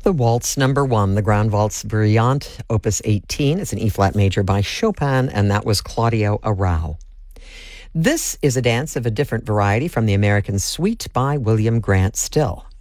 The Waltz number 1, the Grand Waltz Brillante, Opus 18. It's an E-flat major by Chopin, and that was Claudio Arrau. This is a dance of a different variety from the American Suite by William Grant Still.